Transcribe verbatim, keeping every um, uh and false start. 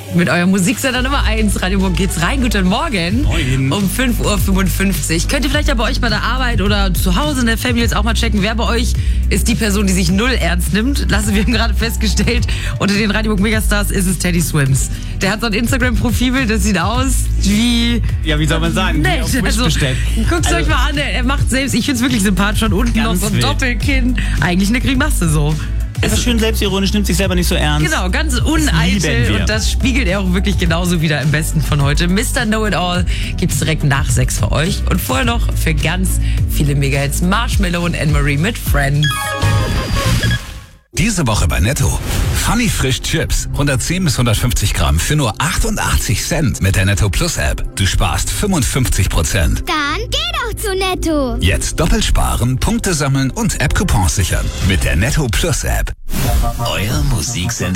Mit eurem Musiksender Nummer eins, Radio Bob geht's rein. Guten Morgen. Moin. Um fünf Uhr fünfundfünfzig. Könnt ihr vielleicht ja bei euch bei der Arbeit oder zu Hause in der Family jetzt auch mal checken, wer bei euch ist die Person, die sich null ernst nimmt. Lasse, wir haben gerade festgestellt, unter den Radio Bob Megastars ist es Teddy Swims. Der hat so ein Instagram-Profil, das sieht aus wie... Ja, wie soll man sagen? Nee, Wie auf Wish also, bestellt. guckt's Also, euch mal an, er macht selbst, ich find's wirklich sympathisch, von unten noch Ganz so ein wild. Doppelkinn. Eigentlich eine Grimasse so. Er ist schön selbstironisch, nimmt sich selber nicht so ernst. Genau, ganz lieben uneitel wir. und das spiegelt er auch wirklich genauso wieder im Besten von heute. Mister Know-It-All gibt's direkt nach sechs für euch und vorher noch für ganz viele Megahits Marshmallow und Anne-Marie mit Friends. Diese Woche bei Netto. Funny Frisch Chips. hundertzehn bis hundertfünfzig Gramm für nur achtundachtzig Cent mit der Netto Plus App. Du sparst fünfundfünfzig Prozent. Dann geh doch zu Netto. Jetzt doppelt sparen, Punkte sammeln und App-Coupons sichern. Mit der Netto Plus App. Euer Musiksender